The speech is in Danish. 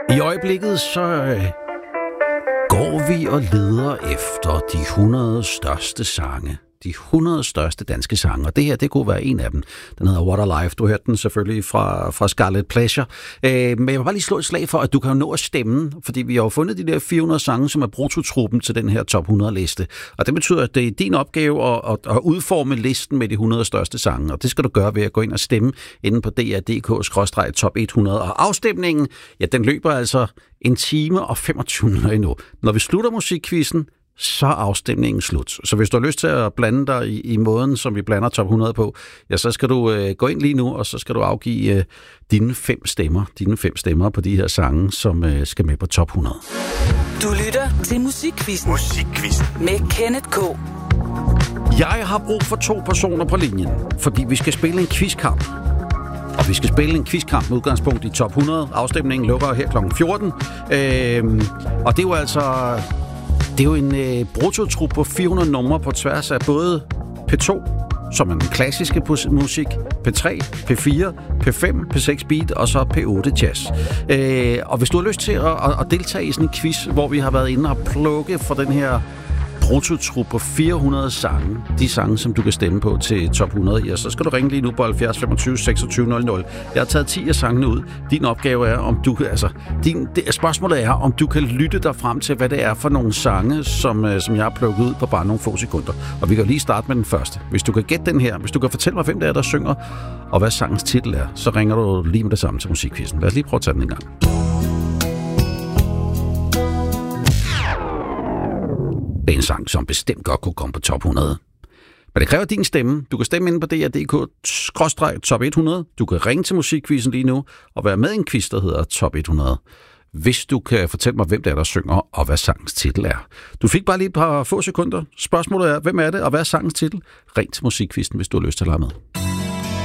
I øjeblikket så går vi og leder efter de 100 største sange. De 100 største danske sange, og det her, det kunne være en af dem. Den hedder What a Life. Du hørte den selvfølgelig fra Scarlet Pleasure. Men jeg vil bare lige slå et slag for, at du kan nå at stemme, fordi vi har jo fundet de der 400 sange, som er brutotruppen til den her top 100-liste. Og det betyder, at det er din opgave at udforme listen med de 100 største sange, og det skal du gøre ved at gå ind og stemme inde på dr.dk/top 100. Og afstemningen, ja, den løber altså 1 time og 25 minutter endnu. Når vi slutter musikquizzen, så er afstemningen slut. Så hvis du har lyst til at blande dig i måden, som vi blander top 100 på, ja, så skal du gå ind lige nu, og så skal du afgive dine 5 stemmer på de her sange, som skal med på top 100. Du lytter til Musikquizzen med Kenneth K. Jeg har brug for 2 personer på linjen, fordi vi skal spille en quizkamp. Og vi skal spille en quizkamp med udgangspunkt i top 100. Afstemningen lukker her kl. 14. Og det er jo altså... Det er jo en brutotrup på 400 numre på tværs af både P2, som er den klassiske musik, P3, P4, P5, P6 Beat og så P8 Jazz. Og hvis du har lyst til at deltage i sådan en quiz, hvor vi har været inde og plukke for den her brutotrup på 400 sange, de sange, som du kan stemme på til top 100, ja, så skal du ringe lige nu på 70 25 26 00. Jeg har taget 10 af sangene ud. Din opgave er, om du spørgsmålet er, om du kan lytte dig frem til, hvad det er for nogle sange, som jeg har plukket ud på bare nogle få sekunder. Og vi kan lige starte med den første. Hvis du kan gætte den her, hvis du kan fortælle mig, hvem det er, der synger, og hvad sangens titel er, så ringer du lige med det samme til musikquizzen. Lad os lige prøve at tage den en gang. Det er en sang, som bestemt godt kunne komme på top 100. Men det kræver din stemme. Du kan stemme inde på dr.dk/top 100. Du kan ringe til musikquizzen lige nu og være med i en quiz, der hedder Top 100. Hvis du kan fortælle mig, hvem det er, der synger, og hvad sangens titel er. Du fik bare lige et par få sekunder. Spørgsmålet er, hvem er det, og hvad er sangens titel? Ring til musikquizzen, hvis du har lyst til at lade med.